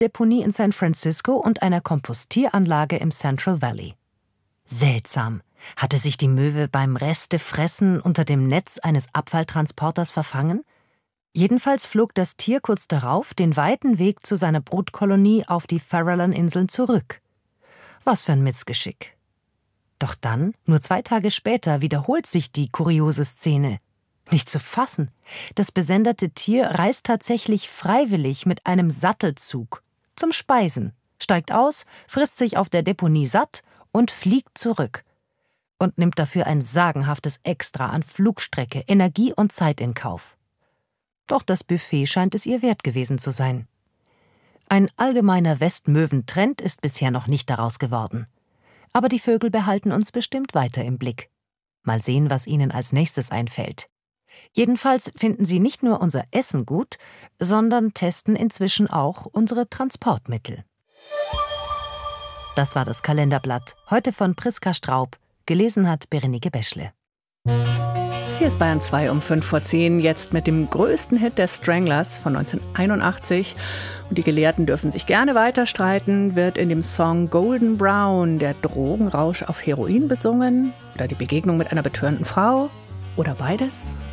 Mülldeponie in San Francisco und einer Kompostieranlage im Central Valley. Seltsam. Hatte sich die Möwe beim Restefressen unter dem Netz eines Abfalltransporters verfangen? Jedenfalls flog das Tier kurz darauf den weiten Weg zu seiner Brutkolonie auf die Farallon-Inseln zurück. Was für ein Missgeschick. Doch dann, nur 2 Tage später, wiederholt sich die kuriose Szene. Nicht zu fassen. Das besendet Tier reist tatsächlich freiwillig mit einem Sattelzug zum Speisen, steigt aus, frisst sich auf der Deponie satt und fliegt zurück. Und nimmt dafür ein sagenhaftes Extra an Flugstrecke, Energie und Zeit in Kauf. Doch das Buffet scheint es ihr wert gewesen zu sein. Ein allgemeiner Westmöwentrend ist bisher noch nicht daraus geworden. Aber die Vögel behalten uns bestimmt weiter im Blick. Mal sehen, was ihnen als nächstes einfällt. Jedenfalls finden sie nicht nur unser Essen gut, sondern testen inzwischen auch unsere Transportmittel. Das war das Kalenderblatt, heute von Priska Straub. Gelesen hat Berenike Beschle. Hier ist Bayern 2 um 5:10, jetzt mit dem größten Hit der Stranglers von 1981. Und die Gelehrten dürfen sich gerne weiter streiten. Wird in dem Song Golden Brown der Drogenrausch auf Heroin besungen? Oder die Begegnung mit einer betörenden Frau? Oder beides?